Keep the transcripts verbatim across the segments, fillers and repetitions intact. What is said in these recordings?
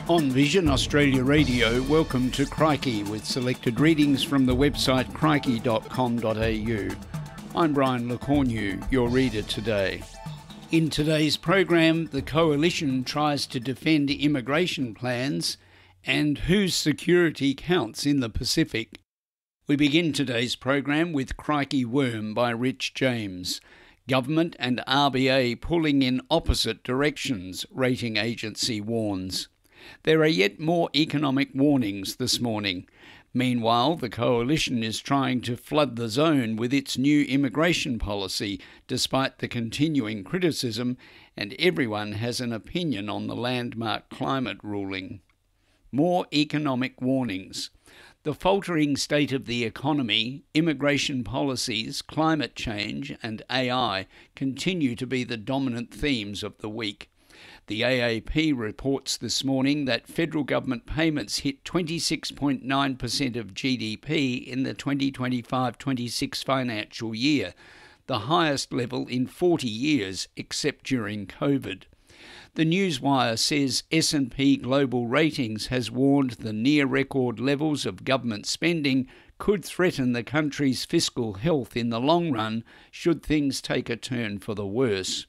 On Vision Australia Radio, welcome to Crikey with selected readings from the website crikey dot com dot a u. I'm Brian LeCornu, your reader today. In today's program, the Coalition tries to defend immigration plans and whose security counts in the Pacific. We begin today's program with Crikey Worm by Rich James. Government and R B A pulling in opposite directions, rating agency warns. There are yet more economic warnings this morning. Meanwhile, the Coalition is trying to flood the zone with its new immigration policy, despite the continuing criticism, and everyone has an opinion on the landmark climate ruling. More economic warnings. The faltering state of the economy, immigration policies, climate change and A I continue to be the dominant themes of the week. The A A P reports this morning that federal government payments hit twenty-six point nine percent of G D P in the twenty twenty-five twenty-six financial year, the highest level in forty years except during COVID. The Newswire says S and P Global Ratings has warned the near-record levels of government spending could threaten the country's fiscal health in the long run should things take a turn for the worse.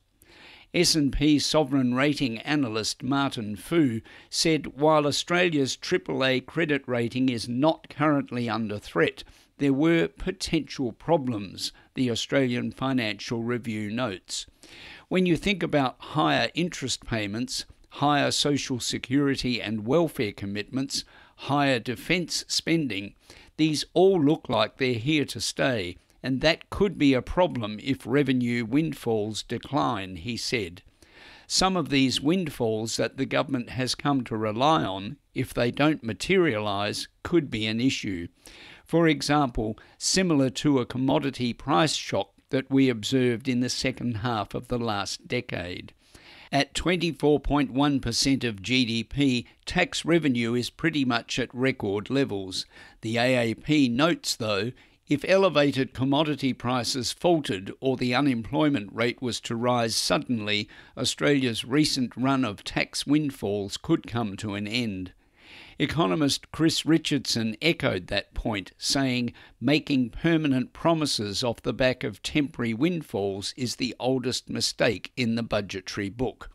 S and P sovereign rating analyst Martin Fu said while Australia's triple A credit rating is not currently under threat, there were potential problems, the Australian Financial Review notes. When you think about higher interest payments, higher social security and welfare commitments, higher defence spending, these all look like they're here to stay, and that could be a problem if revenue windfalls decline, he said. Some of these windfalls that the government has come to rely on, if they don't materialise, could be an issue. For example, similar to a commodity price shock that we observed in the second half of the last decade. At twenty-four point one percent of G D P, tax revenue is pretty much at record levels. The A A P notes, though, if elevated commodity prices faltered or the unemployment rate was to rise suddenly, Australia's recent run of tax windfalls could come to an end. Economist Chris Richardson echoed that point, saying making permanent promises off the back of temporary windfalls is the oldest mistake in the budgetary book.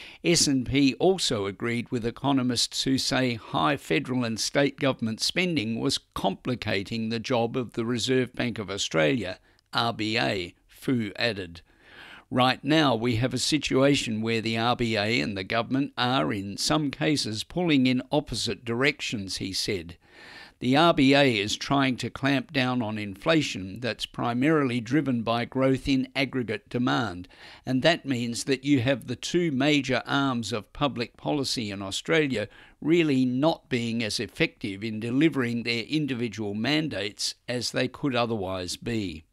S and P also agreed with economists who say high federal and state government spending was complicating the job of the Reserve Bank of Australia, R B A, Fu added. Right now we have a situation where the R B A and the government are in some cases pulling in opposite directions, he said. The R B A is trying to clamp down on inflation that's primarily driven by growth in aggregate demand, and that means that you have the two major arms of public policy in Australia really not being as effective in delivering their individual mandates as they could otherwise be.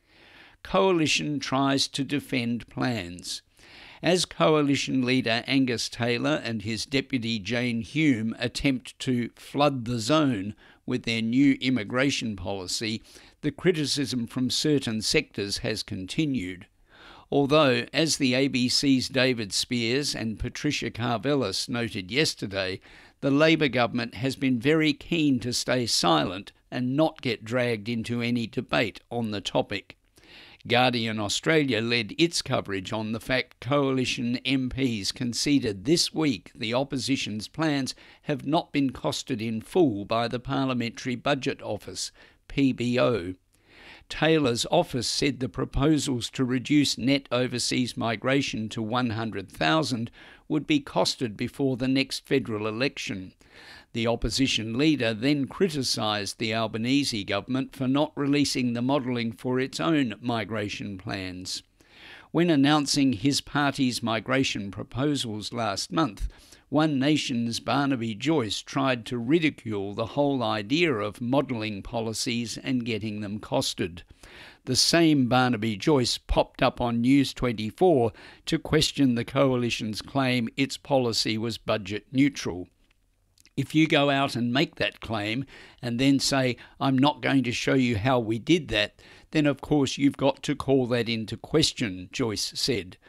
Coalition tries to defend plans. As Coalition leader Angus Taylor and his deputy Jane Hume attempt to flood the zone with their new immigration policy, the criticism from certain sectors has continued. Although, as the A B C's David Spears and Patricia Karvelas noted yesterday, the Labor government has been very keen to stay silent and not get dragged into any debate on the topic. Guardian Australia led its coverage on the fact Coalition M Ps conceded this week the opposition's plans have not been costed in full by the Parliamentary Budget Office, P B O. Taylor's office said the proposals to reduce net overseas migration to one hundred thousand would be costed before the next federal election. The opposition leader then criticised the Albanese government for not releasing the modelling for its own migration plans. When announcing his party's migration proposals last month, One Nation's Barnaby Joyce tried to ridicule the whole idea of modelling policies and getting them costed. The same Barnaby Joyce popped up on News twenty-four to question the Coalition's claim its policy was budget neutral. If you go out and make that claim and then say, I'm not going to show you how we did that, then of course you've got to call that into question, Joyce said.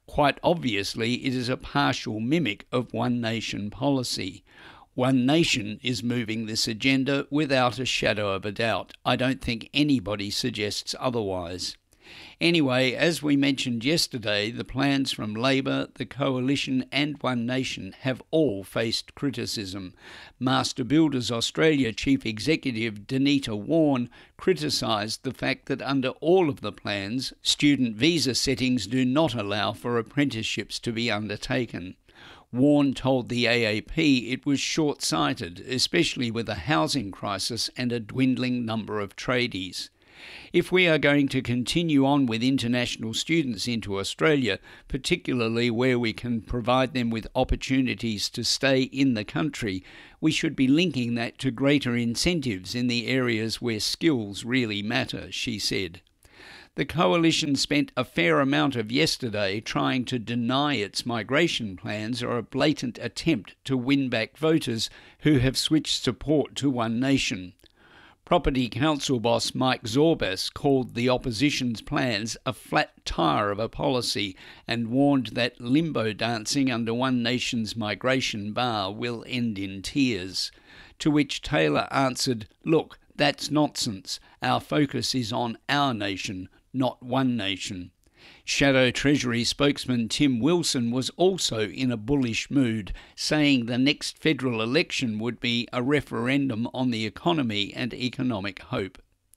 Quite obviously, it is a partial mimic of One Nation policy. One Nation is moving this agenda without a shadow of a doubt. I don't think anybody suggests otherwise. Anyway, as we mentioned yesterday, the plans from Labor, the Coalition and One Nation have all faced criticism. Master Builders Australia Chief Executive Denita Warne criticised the fact that under all of the plans, student visa settings do not allow for apprenticeships to be undertaken. Warne told the A A P it was short-sighted, especially with a housing crisis and a dwindling number of tradies. If we are going to continue on with international students into Australia, particularly where we can provide them with opportunities to stay in the country, we should be linking that to greater incentives in the areas where skills really matter, she said. The Coalition spent a fair amount of yesterday trying to deny its migration plans are a blatant attempt to win back voters who have switched support to One Nation. Property Council boss Mike Zorbas called the opposition's plans a flat tire of a policy and warned that limbo dancing under One Nation's migration bar will end in tears. To which Taylor answered, "Look, that's nonsense. Our focus is on our nation, not One Nation." Shadow Treasury spokesman Tim Wilson was also in a bullish mood, saying the next federal election would be a referendum on the economy and economic hope.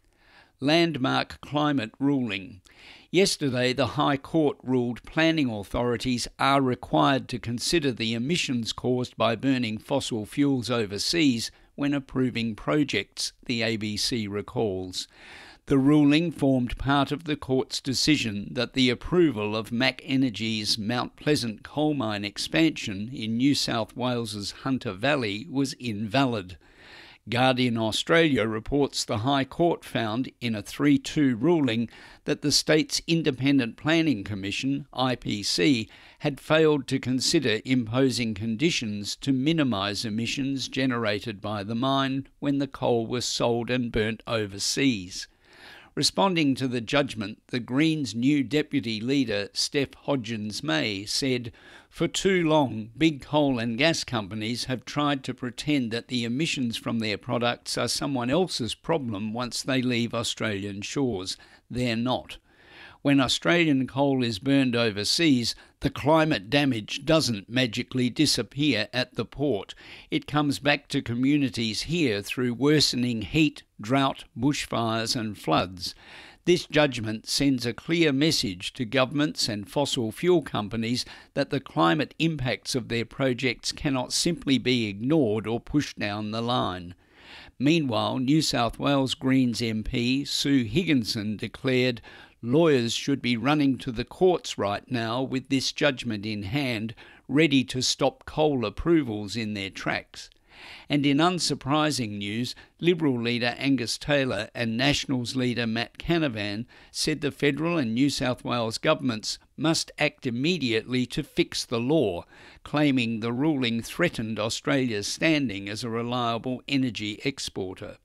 Landmark climate ruling. Yesterday, the High Court ruled planning authorities are required to consider the emissions caused by burning fossil fuels overseas when approving projects, the A B C recalls. The ruling formed part of the court's decision that the approval of Mac Energy's Mount Pleasant coal mine expansion in New South Wales's Hunter Valley was invalid. Guardian Australia reports the High Court found in a three two ruling that the state's Independent Planning Commission, I P C, had failed to consider imposing conditions to minimise emissions generated by the mine when the coal was sold and burnt overseas. Responding to the judgment, the Greens' new deputy leader, Steph Hodgins-May, said, "For too long, big coal and gas companies have tried to pretend that the emissions from their products are someone else's problem once they leave Australian shores. They're not. When Australian coal is burned overseas, the climate damage doesn't magically disappear at the port. It comes back to communities here through worsening heat, drought, bushfires and floods. This judgment sends a clear message to governments and fossil fuel companies that the climate impacts of their projects cannot simply be ignored or pushed down the line." Meanwhile, New South Wales Greens M P Sue Higginson declared, "Lawyers should be running to the courts right now with this judgment in hand, ready to stop coal approvals in their tracks." And in unsurprising news, Liberal leader Angus Taylor and Nationals leader Matt Canavan said the federal and New South Wales governments must act immediately to fix the law, claiming the ruling threatened Australia's standing as a reliable energy exporter.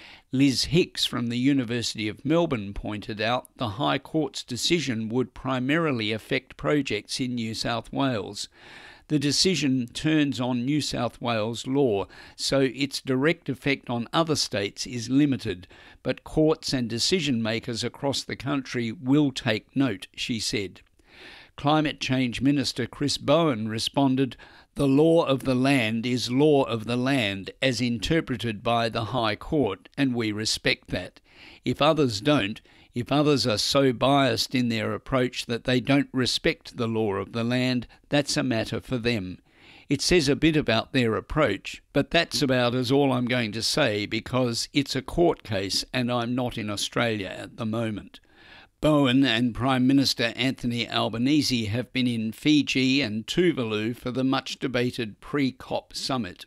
Liz Hicks from the University of Melbourne pointed out the High Court's decision would primarily affect projects in New South Wales. The decision turns on New South Wales law, so its direct effect on other states is limited, but courts and decision makers across the country will take note, she said. Climate Change Minister Chris Bowen responded, "The law of the land is law of the land as interpreted by the High Court, and we respect that. If others don't, if others are so biased in their approach that they don't respect the law of the land, that's a matter for them. It says a bit about their approach, but that's about as all I'm going to say because it's a court case and I'm not in Australia at the moment." Bowen and Prime Minister Anthony Albanese have been in Fiji and Tuvalu for the much-debated pre-COP summit.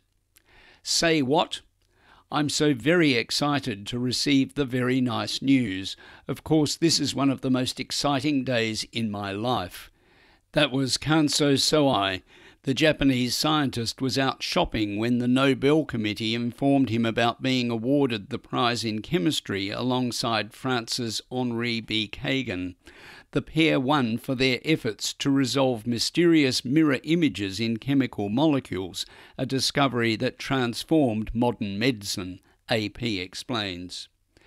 Say what? I'm so very excited to receive the very nice news. Of course, this is one of the most exciting days in my life. That was Kanso Soai. The Japanese scientist was out shopping when the Nobel Committee informed him about being awarded the prize in chemistry alongside France's Henri B. Kagan. The pair won for their efforts to resolve mysterious mirror images in chemical molecules, a discovery that transformed modern medicine, A P explains.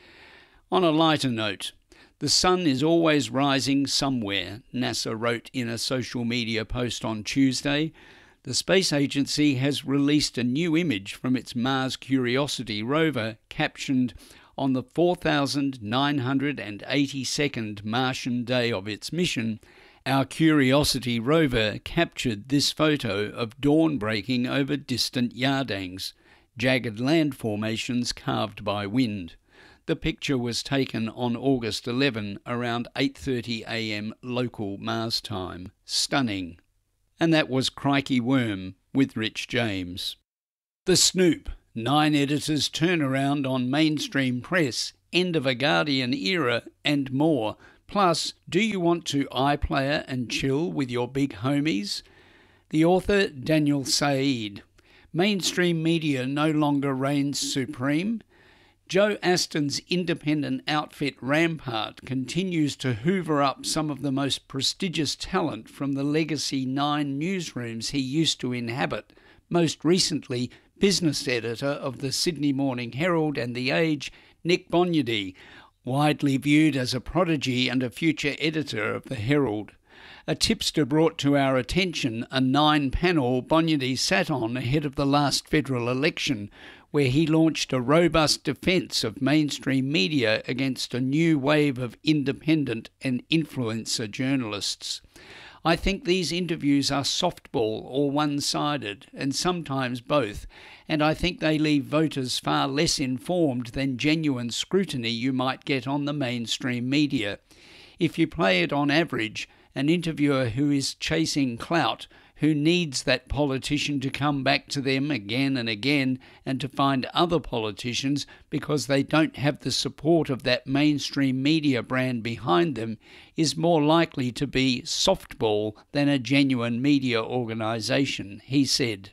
On a lighter note, the sun is always rising somewhere, NASA wrote in a social media post on Tuesday. The space agency has released a new image from its Mars Curiosity rover captioned, "On the four thousand nine hundred eighty-second Martian day of its mission, our Curiosity rover captured this photo of dawn breaking over distant Yardangs, jagged land formations carved by wind." The picture was taken on August eleventh around eight thirty a m local Mars time. Stunning. And that was Crikey Worm with Rich James. The Snoop. Nine editors turnaround on mainstream press, end of a Guardian era, and more. Plus, do you want to iPlayer and chill with your big homies? The author, Daniel Said. Mainstream media no longer reigns supreme. Joe Aston's independent outfit Rampart continues to hoover up some of the most prestigious talent from the legacy nine newsrooms he used to inhabit, most recently business editor of the Sydney Morning Herald and The Age, Nick Bonyady, widely viewed as a prodigy and a future editor of the Herald. A tipster brought to our attention a nine-panel Bonyady sat on ahead of the last federal election, where he launched a robust defence of mainstream media against a new wave of independent and influencer journalists. I think these interviews are softball or one-sided, and sometimes both, and I think they leave voters far less informed than genuine scrutiny you might get on the mainstream media. If you play it on average, an interviewer who is chasing clout, who needs that politician to come back to them again and again and to find other politicians because they don't have the support of that mainstream media brand behind them, is more likely to be softball than a genuine media organisation, he said.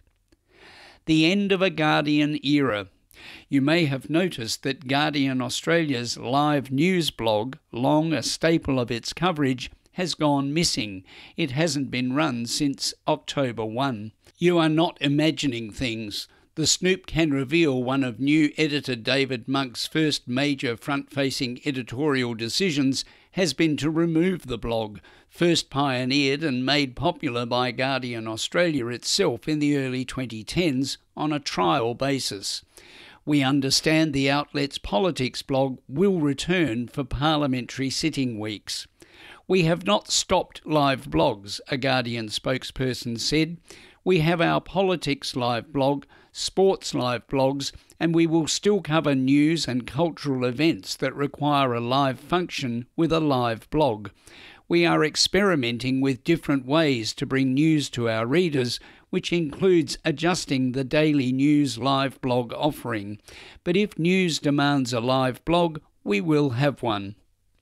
The end of a Guardian era. You may have noticed that Guardian Australia's live news blog, long a staple of its coverage, has gone missing. It hasn't been run since October first. You are not imagining things. The Snoop can reveal one of new editor David Monk's first major front-facing editorial decisions has been to remove the blog, first pioneered and made popular by Guardian Australia itself in the early twenty tens on a trial basis. We understand the outlet's politics blog will return for parliamentary sitting weeks. We have not stopped live blogs, a Guardian spokesperson said. We have our politics live blog, sports live blogs, and we will still cover news and cultural events that require a live function with a live blog. We are experimenting with different ways to bring news to our readers, which includes adjusting the daily news live blog offering. But if news demands a live blog, we will have one.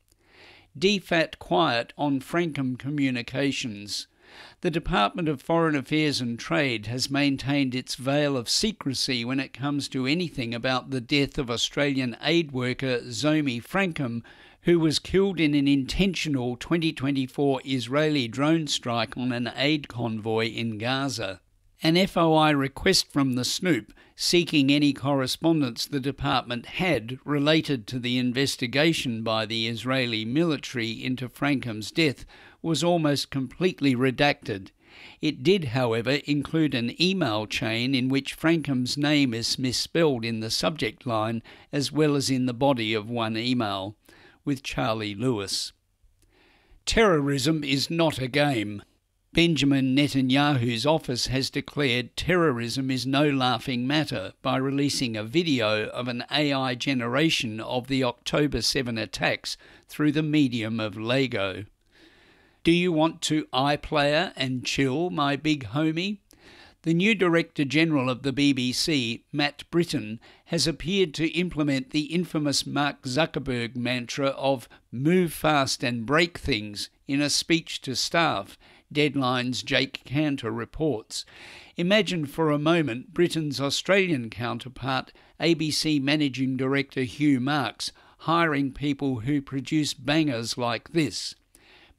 D FAT quiet on Frankham Communications. The Department of Foreign Affairs and Trade has maintained its veil of secrecy when it comes to anything about the death of Australian aid worker Zomi Frankham, who was killed in an intentional twenty twenty-four Israeli drone strike on an aid convoy in Gaza. An F O I request from the Snoop, seeking any correspondence the department had related to the investigation by the Israeli military into Frankham's death, was almost completely redacted. It did, however, include an email chain in which Frankham's name is misspelled in the subject line as well as in the body of one email, with Charlie Lewis. Terrorism is not a game. Benjamin Netanyahu's office has declared terrorism is no laughing matter by releasing a video of an A I generation of the October seventh attacks through the medium of Lego. Do you want to iPlayer and chill, my big homie? The new Director General of the B B C, Matt Britton, has appeared to implement the infamous Mark Zuckerberg mantra of move fast and break things in a speech to staff, Deadline's Jake Cantor reports. Imagine for a moment Britain's Australian counterpart, A B C Managing Director Hugh Marks, hiring people who produce bangers like this.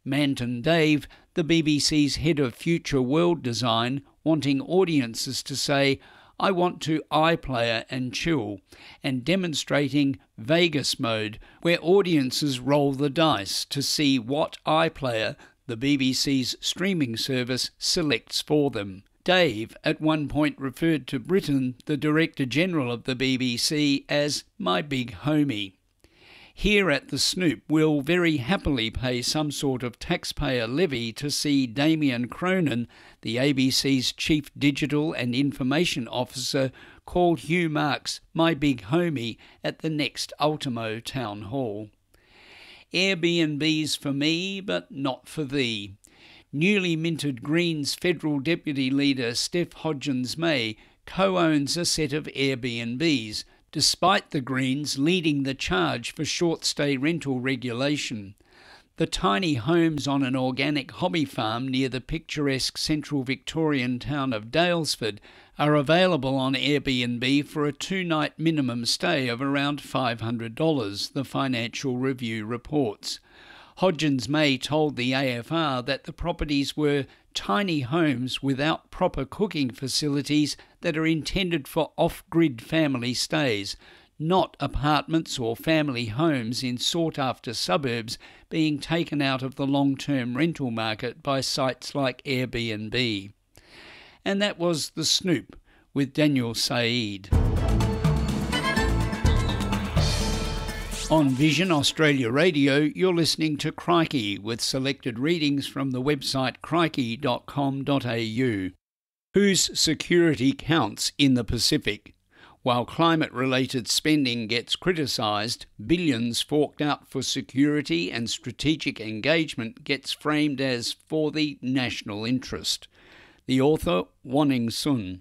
Manton Dave, the B B C's head of future world design, wanting audiences to say, "I want to iPlayer and chill," and demonstrating Vegas mode, where audiences roll the dice to see what iPlayer, the B B C's streaming service, selects for them. Dave at one point referred to Britton, the Director-General of the B B C, as "my big homie." Here at the Snoop, we'll very happily pay some sort of taxpayer levy to see Damien Cronin, the A B C's Chief Digital and Information Officer, call Hugh Marks "my big homie" at the next Ultimo Town Hall. Airbnbs for me, but not for thee. Newly minted Greens federal deputy leader Steph Hodgins-May co-owns a set of Airbnbs, despite the Greens leading the charge for short-stay rental regulation. The tiny homes on an organic hobby farm near the picturesque central Victorian town of Daylesford are available on Airbnb for a two-night minimum stay of around five hundred dollars, the Financial Review reports. Hodgins-May told the A F R that the properties were tiny homes without proper cooking facilities that are intended for off-grid family stays, not apartments or family homes in sought-after suburbs being taken out of the long-term rental market by sites like Airbnb. And that was The Snoop with Daniel Saeed. On Vision Australia Radio, you're listening to Crikey with selected readings from the website crikey dot com dot a u. Whose security counts in the Pacific? While climate-related spending gets criticised, billions forked out for security and strategic engagement gets framed as for the national interest. The author, Wan-Ning Sun.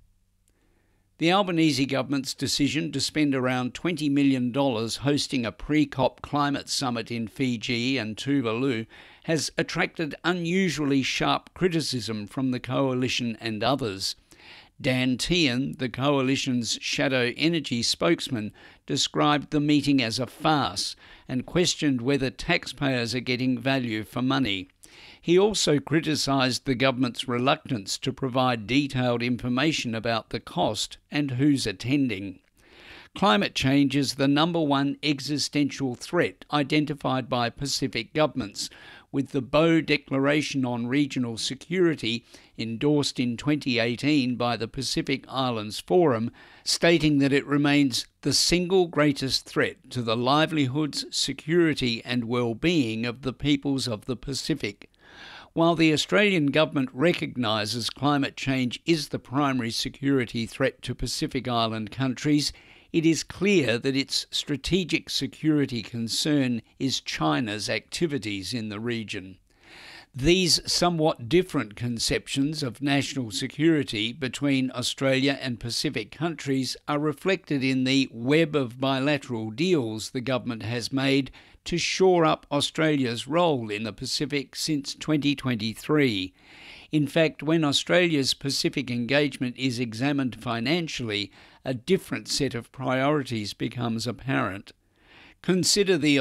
The Albanese government's decision to spend around twenty million dollars hosting a pre-COP climate summit in Fiji and Tuvalu has attracted unusually sharp criticism from the coalition and others. Dan Tehan, the coalition's shadow energy spokesman, described the meeting as a farce and questioned whether taxpayers are getting value for money. He also criticised the government's reluctance to provide detailed information about the cost and who's attending. Climate change is the number one existential threat identified by Pacific governments, with the Boe Declaration on Regional Security, endorsed in twenty eighteen by the Pacific Islands Forum, stating that it remains the single greatest threat to the livelihoods, security and well-being of the peoples of the Pacific. While the Australian government recognises climate change is the primary security threat to Pacific Island countries, it is clear that its strategic security concern is China's activities in the region. These somewhat different conceptions of national security between Australia and Pacific countries are reflected in the web of bilateral deals the government has made to shore up Australia's role in the Pacific since twenty twenty-three. In fact, when Australia's Pacific engagement is examined financially, a different set of priorities becomes apparent. Consider the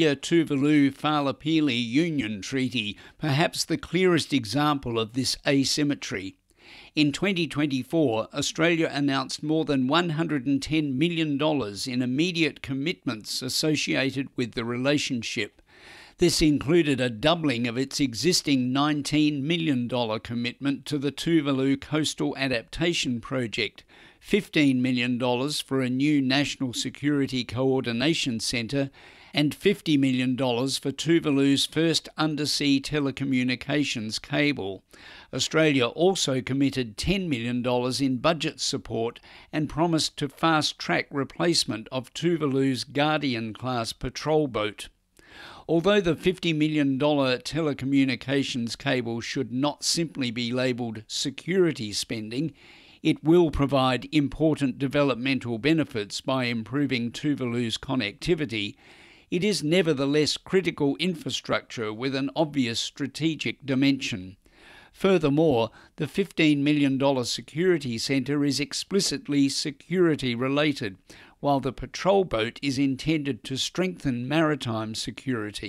Australia-Tuvalu-Farlapili Union Treaty, perhaps the clearest example of this asymmetry. In twenty twenty-four, Australia announced more than one hundred ten million dollars in immediate commitments associated with the relationship. This included a doubling of its existing nineteen million dollars commitment to the Tuvalu Coastal Adaptation Project, fifteen million dollars for a new National Security Coordination Centre, and fifty million dollars for Tuvalu's first undersea telecommunications cable. Australia also committed ten million dollars in budget support and promised to fast-track replacement of Tuvalu's Guardian-class patrol boat. Although the fifty million dollars telecommunications cable should not simply be labelled security spending, it will provide important developmental benefits by improving Tuvalu's connectivity. It is nevertheless critical infrastructure with an obvious strategic dimension. Furthermore, the fifteen million dollars security centre is explicitly security-related, while the patrol boat is intended to strengthen maritime security.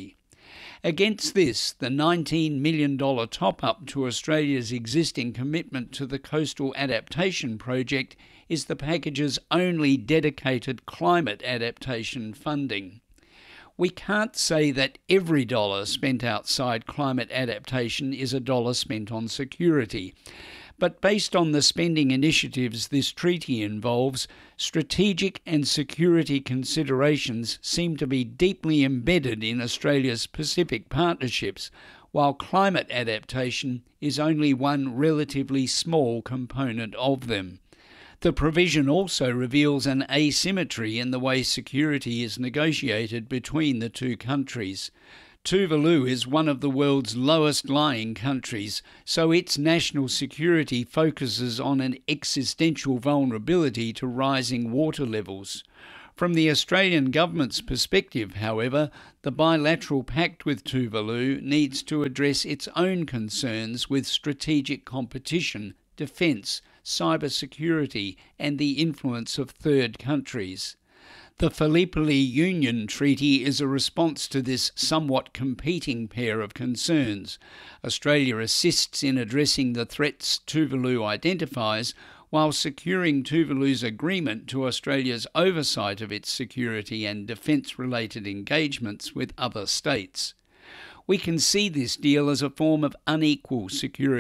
Against this, the nineteen million dollars top-up to Australia's existing commitment to the Coastal Adaptation Project is the package's only dedicated climate adaptation funding. We can't say that every dollar spent outside climate adaptation is a dollar spent on security. But based on the spending initiatives this treaty involves, strategic and security considerations seem to be deeply embedded in Australia's Pacific partnerships, while climate adaptation is only one relatively small component of them. The provision also reveals an asymmetry in the way security is negotiated between the two countries. Tuvalu is one of the world's lowest-lying countries, so its national security focuses on an existential vulnerability to rising water levels. From the Australian government's perspective, however, the bilateral pact with Tuvalu needs to address its own concerns with strategic competition, defence, cybersecurity and the influence of third countries. The Gallipoli Union Treaty is a response to this somewhat competing pair of concerns. Australia assists in addressing the threats Tuvalu identifies, while securing Tuvalu's agreement to Australia's oversight of its security and defence-related engagements with other states. We can see this deal as a form of unequal security